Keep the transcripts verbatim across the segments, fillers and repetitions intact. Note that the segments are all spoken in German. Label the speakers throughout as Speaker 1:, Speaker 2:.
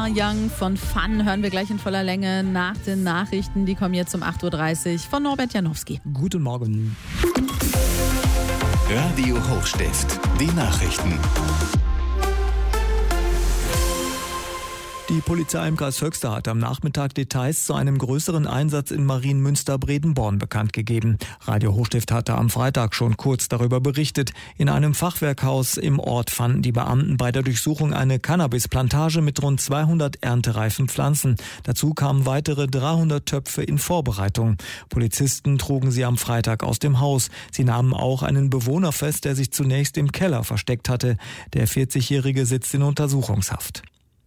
Speaker 1: Are Young von Fun hören wir gleich in voller Länge nach den Nachrichten. Die kommen jetzt um acht Uhr dreißig von Norbert Janowski.
Speaker 2: Guten Morgen.
Speaker 3: Radio Hochstift, die Nachrichten.
Speaker 2: Die Polizei im Kreis Höxter hat am Nachmittag Details zu einem größeren Einsatz in Marienmünster-Bredenborn bekannt gegeben. Radio Hochstift hatte am Freitag schon kurz darüber berichtet. In einem Fachwerkhaus im Ort fanden die Beamten bei der Durchsuchung eine Cannabisplantage mit rund zweihundert erntereifen Pflanzen. Dazu kamen weitere dreihundert Töpfe in Vorbereitung. Polizisten trugen sie am Freitag aus dem Haus. Sie nahmen auch einen Bewohner fest, der sich zunächst im Keller versteckt hatte. Der vierzigjährige sitzt in Untersuchungshaft.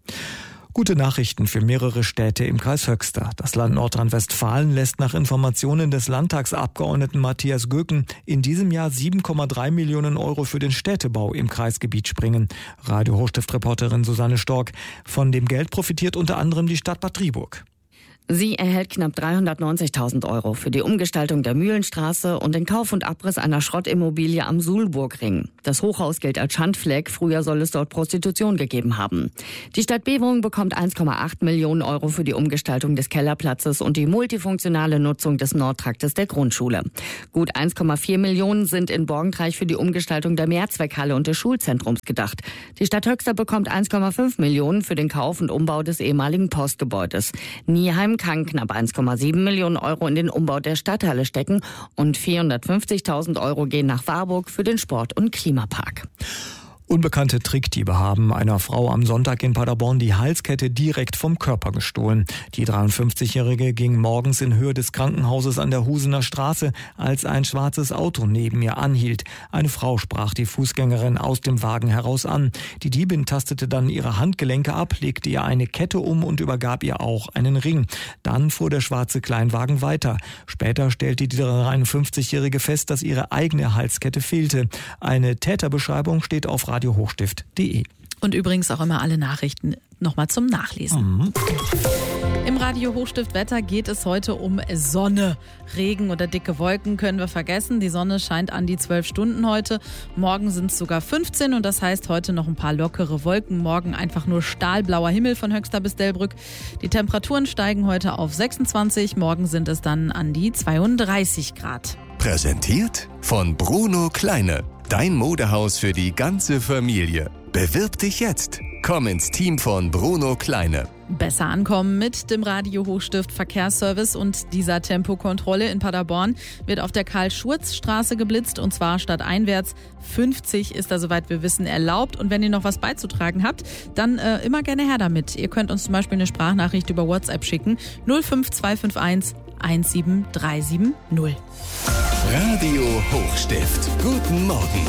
Speaker 2: Gute Nachrichten für mehrere Städte im Kreis Höxter. Das Land Nordrhein-Westfalen lässt nach Informationen des Landtagsabgeordneten Matthias Göken in diesem Jahr sieben Komma drei Millionen Euro für den Städtebau im Kreisgebiet springen. Radio Hochstift-Reporterin Susanne Stork. Von dem Geld profitiert unter anderem die Stadt Bad Driburg.
Speaker 4: Sie erhält knapp dreihundertneunzigtausend Euro für die Umgestaltung der Mühlenstraße und den Kauf und Abriss einer Schrottimmobilie am Suhlburgring. Das Hochhaus gilt als Schandfleck. Früher soll es dort Prostitution gegeben haben. Die Stadt Beverungen bekommt eins Komma acht Millionen Euro für die Umgestaltung des Kellerplatzes und die multifunktionale Nutzung des Nordtraktes der Grundschule. Gut eins Komma vier Millionen sind in Borgentreich für die Umgestaltung der Mehrzweckhalle und des Schulzentrums gedacht. Die Stadt Höxter bekommt eins Komma fünf Millionen für den Kauf und Umbau des ehemaligen Postgebäudes. Nieheim kann knapp eins Komma sieben Millionen Euro in den Umbau der Stadthalle stecken und vierhundertfünfzigtausend Euro gehen nach Warburg für den Sport- und Klimapark.
Speaker 2: Unbekannte Trickdiebe haben einer Frau am Sonntag in Paderborn die Halskette direkt vom Körper gestohlen. Die dreiundfünfzigjährige ging morgens in Höhe des Krankenhauses an der Husener Straße, als ein schwarzes Auto neben ihr anhielt. Eine Frau sprach die Fußgängerin aus dem Wagen heraus an. Die Diebin tastete dann ihre Handgelenke ab, legte ihr eine Kette um und übergab ihr auch einen Ring. Dann fuhr der schwarze Kleinwagen weiter. Später stellte die dreiundfünfzigjährige fest, dass ihre eigene Halskette fehlte. Eine Täterbeschreibung steht auf radio hochstift punkt de.
Speaker 1: Und übrigens auch immer alle Nachrichten nochmal zum Nachlesen.
Speaker 2: Mhm.
Speaker 1: Im Radio Hochstift Wetter geht es heute um Sonne. Regen oder dicke Wolken können wir vergessen. Die Sonne scheint an die zwölf Stunden heute. Morgen sind es sogar fünfzehn und das heißt heute noch ein paar lockere Wolken. Morgen einfach nur stahlblauer Himmel von Höxter bis Delbrück. Die Temperaturen steigen heute auf sechsundzwanzig. Morgen sind es dann an die zweiunddreißig Grad.
Speaker 3: Präsentiert von Bruno Kleine. Dein Modehaus für die ganze Familie. Bewirb dich jetzt. Komm ins Team von Bruno Kleine.
Speaker 1: Besser ankommen mit dem Radio Hochstift Verkehrsservice und dieser Tempokontrolle in Paderborn wird auf der Karl-Schurz-Straße geblitzt und zwar stadteinwärts. fünfzig ist da, soweit wir wissen, erlaubt. Und wenn ihr noch was beizutragen habt, dann äh, immer gerne her damit. Ihr könnt uns zum Beispiel eine Sprachnachricht über WhatsApp schicken. null fünf zwei fünf eins eins sieben drei sieben null.
Speaker 3: Radio Hochstift. Guten Morgen.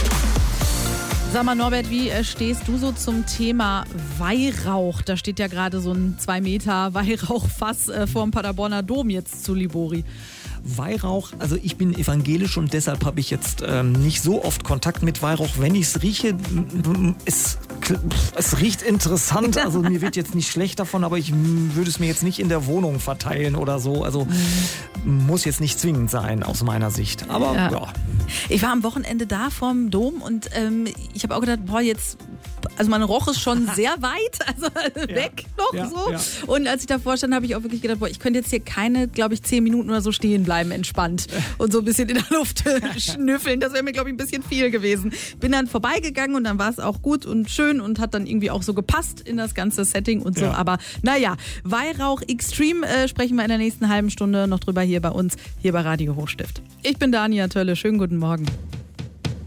Speaker 1: Sag mal, Norbert, wie äh, stehst du so zum Thema Weihrauch? Da steht ja gerade so ein zwei Meter Weihrauchfass äh, vor dem Paderborner Dom jetzt zu Libori.
Speaker 2: Weihrauch, also ich bin evangelisch und deshalb habe ich jetzt ähm, nicht so oft Kontakt mit Weihrauch. Wenn ich es rieche, es, es riecht interessant. Also mir wird jetzt nicht schlecht davon, aber ich würde es mir jetzt nicht in der Wohnung verteilen oder so. Also muss jetzt nicht zwingend sein aus meiner Sicht. Aber ja. ja.
Speaker 1: Ich war am Wochenende da vorm Dom und ähm, ich habe auch gedacht, boah, jetzt, also man roch es schon sehr weit, also ja, weg noch
Speaker 2: ja,
Speaker 1: so.
Speaker 2: Ja.
Speaker 1: Und als ich davor stand, habe ich auch wirklich gedacht, boah, ich könnte jetzt hier keine, glaube ich, zehn Minuten oder so stehen bleiben, entspannt und so ein bisschen in der Luft schnüffeln. Das wäre mir, glaube ich, ein bisschen viel gewesen. Bin dann vorbeigegangen und dann war es auch gut und schön und hat dann irgendwie auch so gepasst in das ganze Setting und so. Ja. Aber naja, Weihrauch Extreme äh, sprechen wir in der nächsten halben Stunde noch drüber hier bei uns, hier bei Radio Hochstift. Ich bin Dania Tölle, schönen guten Morgen.